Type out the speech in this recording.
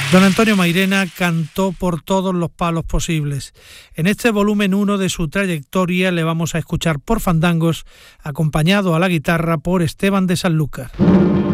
Don Antonio Mairena cantó por todos los palos posibles. En este volumen 1 de su trayectoria le vamos a escuchar por fandangos, acompañado a la guitarra por Esteban de Sanlúcar.